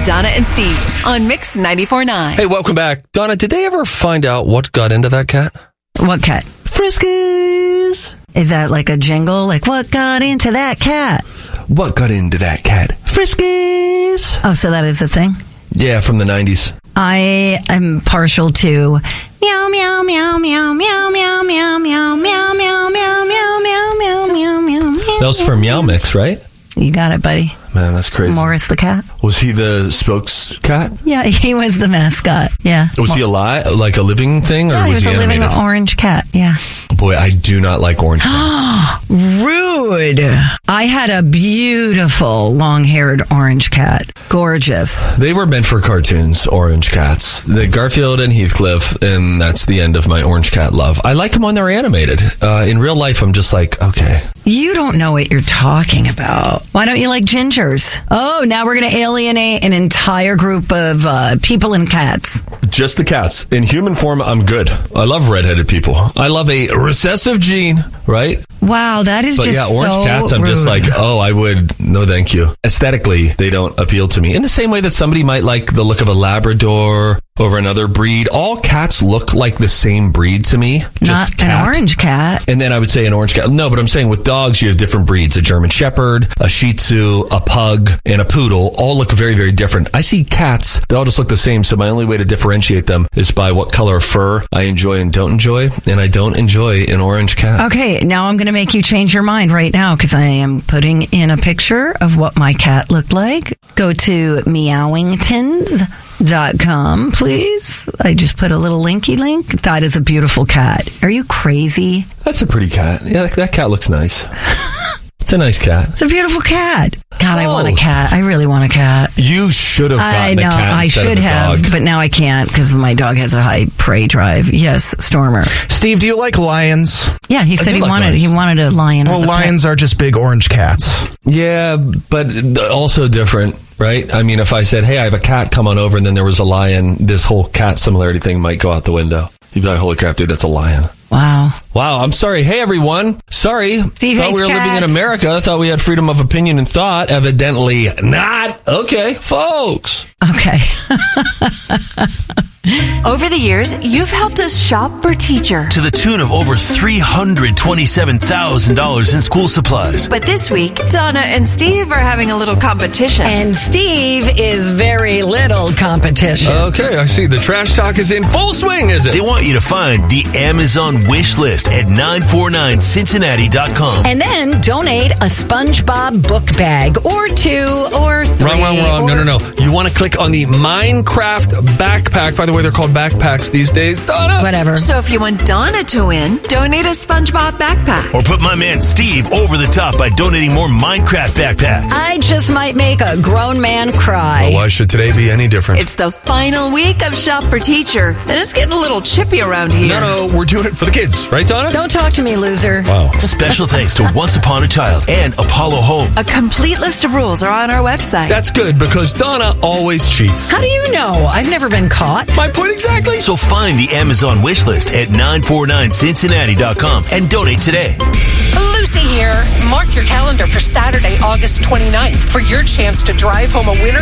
Donna and Steve on Mix 94.9. Hey, welcome back. Donna, did they ever find out what got into that cat? What cat? Friskies. Is that like a jingle? Like, what got into that cat? What got into that cat? Friskies. Oh, so that is a thing? Yeah, from the 90s. I am partial to meow, meow, meow, meow, meow, meow, meow, meow, meow, meow, meow, meow, meow, meow, meow, meow. That was for Meow Mix, right? You got it, buddy. Man, that's crazy. Morris the cat. Was he the spokes cat? Yeah, he was the mascot. Yeah. Was he alive, like a living thing, or Yeah, was he a living animated? orange cat. Yeah. Boy, I do not like orange cats. Rude. I had a beautiful long-haired orange cat. Gorgeous. They were meant for cartoons, orange cats. The Garfield and Heathcliff, and that's the end of my orange cat love. I like them when they're animated. In real life, I'm just like, okay. You don't know what you're talking about. Why don't you like gingers? Oh, now we're going to alienate an entire group of people and cats. Just the cats. In human form, I'm good. I love redheaded people. I love a recessive gene, right? Wow, that is But just yeah, orange so cats, I'm rude. just like, oh, I would, no thank you. Aesthetically, they don't appeal to me. In the same way that somebody might like the look of a Labrador over another breed. All cats look like the same breed to me. Just Not cat. an orange cat. And then I would say an orange cat. No, but I'm saying with dogs, you have different breeds. A German Shepherd, a Shih Tzu, a Pug, and a Poodle all look very, very different. I see cats, they all just look the same. So my only way to differentiate them is by what color of fur I enjoy and don't enjoy. And I don't enjoy an orange cat. Okay, now I'm going to make you change your mind right now because I am putting in a picture of what my cat looked like. Go to meowingtons.com, please. I just put a little linky link. That is a beautiful cat. Are you crazy? That's a pretty cat. Yeah, that cat looks nice. It's a nice cat. It's a beautiful cat. God, I want a cat. I really want a cat. You should have gotten a cat I instead should of a have, dog. but now I can't because my dog has a high prey drive. Yes, Stormer. Steve, do you like lions? Yeah, he said do he like wanted lions. a lion. Well, as a lions are just big orange cats. Yeah, but also different, right? I mean, if I said, hey, I have a cat, come on over, and then there was a lion, this whole cat similarity thing might go out the window. You'd be like, holy crap, dude, that's a lion. pet. Wow. Wow, I'm sorry. Hey, everyone. Sorry. Steve thought hates we were living in cats. America. I thought we had freedom of opinion and thought. Evidently not. Okay, folks. Okay. Over the years, you've helped us shop for teacher. To the tune of over $327,000 in school supplies. But this week, Donna and Steve are having a little competition. And Steve is very little competition. Okay, I see. The trash talk is in full swing, is They it? want you to find the Amazon wish list at 949cincinnati.com. And then donate a SpongeBob book bag or 2 or 3. Wrong. No. You want to click on the Minecraft backpack. By the way, they're called backpacks these days. Donna. Whatever. So if you want Donna to win, donate a SpongeBob backpack. Or put my man Steve over the top by donating more Minecraft backpacks. I just might make a grown man cry. Why should today be any different? It's the final week of Shop for Teacher, and it's getting a little chippy around here. No, we're doing it for the kids. Right, Donna? Don't talk to me, loser. Wow. Special thanks to Once Upon a Child and Apollo Home. A complete list of rules are on our website. That's good because Donna always cheats. How do you know? I've never been caught. My point exactly. So find the Amazon wish list at 949cincinnati.com and donate today. Lucy here. Mark your calendar for Saturday, August 29th for your chance to drive home a winner